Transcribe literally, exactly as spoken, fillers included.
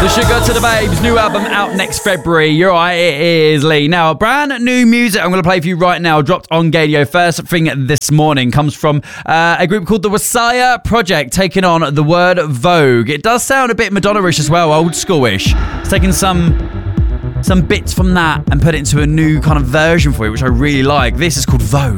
The Sugar to the Babes, new album out next February. You're right, it is Lee. Now, brand new music I'm going to play for you right now, dropped on Gadio first thing this morning, comes from uh, a group called the Wasaya Project, taking on the word Vogue. It does sound a bit Madonna-ish as well, old schoolish. It's taking some, some bits from that and put it into a new kind of version for you, which I really like. This is called Vogue.